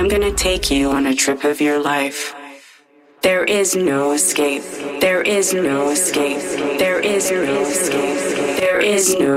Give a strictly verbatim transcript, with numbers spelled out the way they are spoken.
I'm gonna take you on a trip of your life. There is no escape. There is no escape. There is no escape. There is no